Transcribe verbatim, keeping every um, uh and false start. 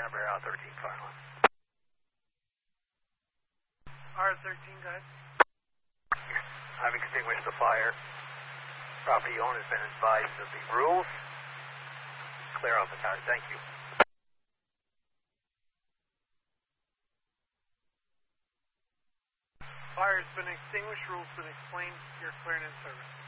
Amber, uh, thirteen, fire line. R thirteen, go ahead. I've extinguished the fire. Property owner has been advised of the rules. Clear out the car. Thank you. Fire has been extinguished. Rules been explained. You're clearing in service.